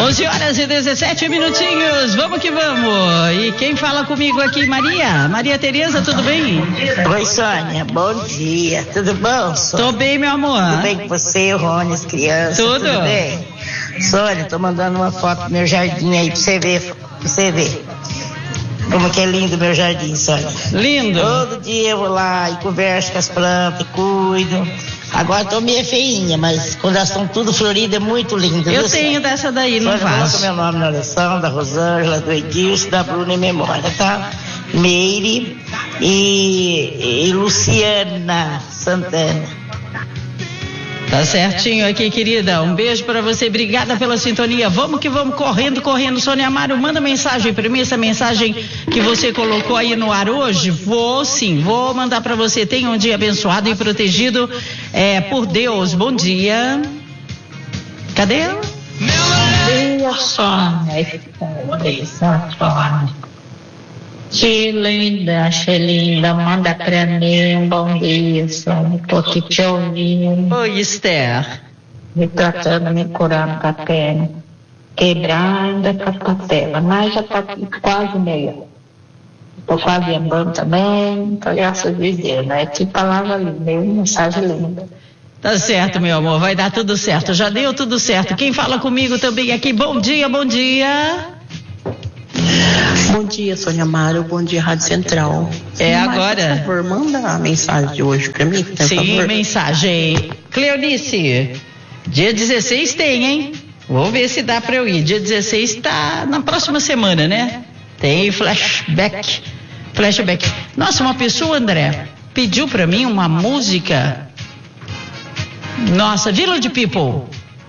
11h17. Vamos que vamos. E quem fala comigo aqui, Maria Tereza, tudo bem? Oi, Sônia, bom dia. Tudo bom, Sônia? Tô bem, meu amor. Tudo bem com você, o Rony, as crianças? Tudo bem? Sônia, tô mandando uma foto do meu jardim aí pra você ver. Como que é lindo o meu jardim, Sônia. Lindo. Todo dia eu vou lá e converso com as plantas, cuido. Agora tô meio feinha, mas quando elas estão tudo floridas é muito lindo. Eu tenho dessa daí no vaso. Coloca meu nome na oração, da Rosângela, do Edilson, da Bruna em memória, tá? Meire e Luciana Santana. Tá certinho aqui, querida. Um beijo pra você. Obrigada pela sintonia. Vamos que vamos, correndo. Sônia Amaro, manda mensagem pra mim, essa mensagem que você colocou aí no ar hoje. Vou mandar pra você. Tenha um dia abençoado e protegido por Deus. Bom dia. Cadê? Bom dia, Sônia. Que linda, achei linda. Manda pra mim um bom dia, Sônia. Tô aqui te ouvindo. Oi, Esther. Me tratando, me curando com a perna. Quebrada com a patela, mas já tá quase meia. Tô quase andando também. Tô graças a Deus, né? Que palavra linda, mensagem linda. Tá certo, meu amor, vai dar tudo certo. Já deu tudo certo. Quem fala comigo também aqui, bom dia. Bom dia, Sônia Amaro. Bom dia, Rádio Central. Agora. Por favor, manda a mensagem de hoje pra mim, por Sim, favor. mensagem. Cleonice, dia 16 tem, hein? Vou ver se dá pra eu ir. Dia 16 tá na próxima semana, né? Tem flashback. Nossa, uma pessoa, André, pediu pra mim uma música. Nossa, Village People.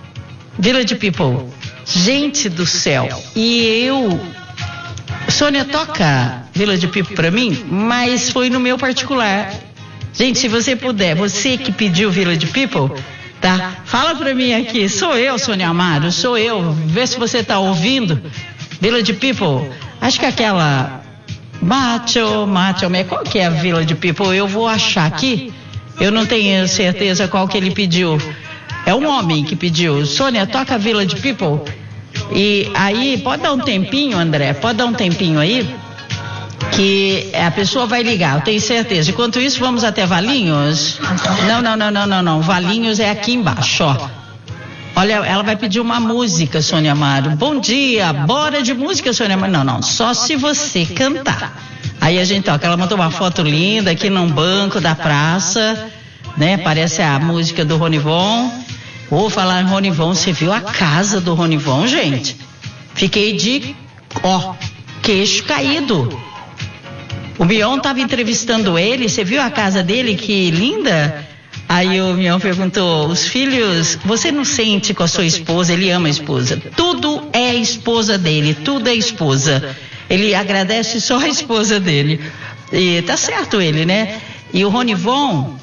Gente do céu. E Sônia, toca Village People pra mim, mas foi no meu particular. Gente, se você puder, você que pediu Village People, tá? Fala pra mim aqui, sou eu, Sônia Amaro, sou eu. Vê se você tá ouvindo. Village People, acho que aquela Macho, qual que é a Village People? Eu vou achar aqui. Eu não tenho certeza qual que ele pediu. É um homem que pediu. Sônia, toca Village People. E aí, pode dar um tempinho, André? Pode dar um tempinho aí? Que a pessoa vai ligar, eu tenho certeza. Enquanto isso, vamos até Valinhos? Não. Valinhos é aqui embaixo, ó. Olha, ela vai pedir uma música, Sônia Amaro. Bom dia, bora de música, Sônia Amaro. Não, só se você cantar. Aí a gente toca. Ela mandou uma foto linda aqui num banco da praça, né? Parece a música do Ronivon. Vou falar em Ronivon, você viu a casa do Ronivon, gente? Fiquei de, queixo caído. O Mion estava entrevistando ele, você viu a casa dele, que linda? Aí o Mion perguntou, os filhos, você não sente com a sua esposa? Ele ama a esposa. Tudo é esposa dele, tudo é esposa. Ele agradece só a esposa dele. E tá certo ele, né? E o Ronivon,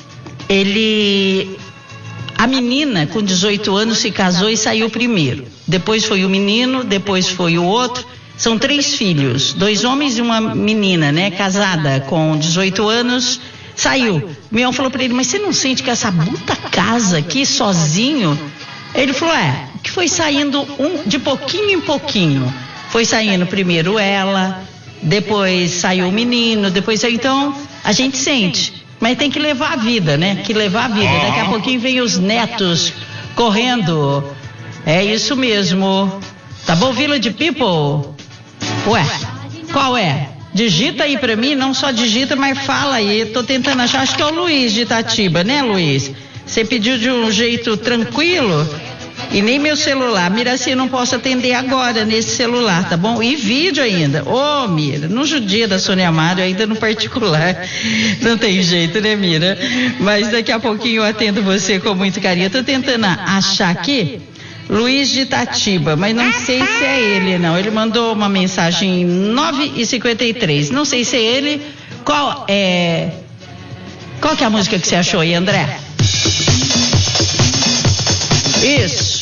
a menina com 18 anos se casou e saiu primeiro. Depois foi o menino, depois foi o outro. São 3 filhos, 2 homens e uma menina, né? Casada com 18 anos, saiu. O Mion falou pra ele, mas você não sente que essa puta casa aqui sozinho? Ele falou, que foi saindo de pouquinho em pouquinho. Foi saindo primeiro ela, depois saiu o menino, depois saiu. Então, a gente sente. Mas tem que levar a vida, né? Daqui a pouquinho vem os netos correndo. É isso mesmo. Tá bom, Village People? Ué, qual é? Digita aí pra mim, não só digita, mas fala aí. Tô tentando achar, acho que é o Luiz de Itatiba, né, Luiz? Você pediu de um jeito tranquilo e nem meu celular. Mira, eu não posso atender agora nesse celular, tá bom? E vídeo ainda. Mira, no judia da Sônia Amaro, ainda no particular. Não tem jeito, né, Mira? Mas daqui a pouquinho eu atendo você com muito carinho. Tô tentando achar aqui Luiz de Itatiba, mas não sei se é ele, não. Ele mandou uma mensagem 9h53. Não sei se é ele. Qual que é a música que você achou aí, André? Isso.